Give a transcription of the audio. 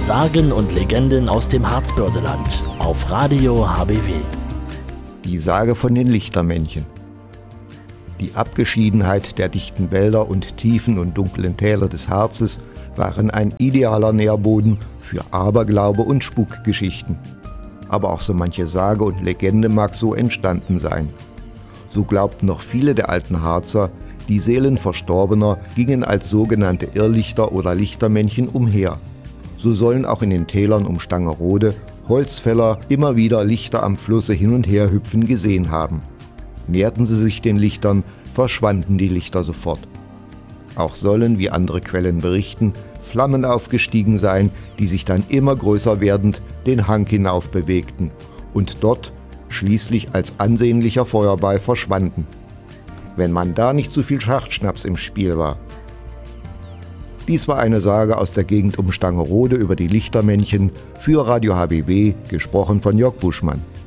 Sagen und Legenden aus dem Harzbördeland auf Radio HBW. Die Sage von den Lichtermännchen. Die Abgeschiedenheit der dichten Wälder und tiefen und dunklen Täler des Harzes waren ein idealer Nährboden für Aberglaube und Spukgeschichten. Aber auch so manche Sage und Legende mag so entstanden sein. So glaubten noch viele der alten Harzer, die Seelen Verstorbener gingen als sogenannte Irrlichter oder Lichtermännchen umher. So sollen auch in den Tälern um Stangerode Holzfäller immer wieder Lichter am Flusse hin und her hüpfen gesehen haben. Näherten sie sich den Lichtern, verschwanden die Lichter sofort. Auch sollen, wie andere Quellen berichten, Flammen aufgestiegen sein, die sich dann immer größer werdend den Hang hinauf bewegten und dort schließlich als ansehnlicher Feuerball verschwanden, wenn man da nicht zu viel Schachtschnaps im Spiel war. Dies war eine Sage aus der Gegend um Stangerode über die Lichtermännchen, für Radio HBW, gesprochen von Jörg Buschmann.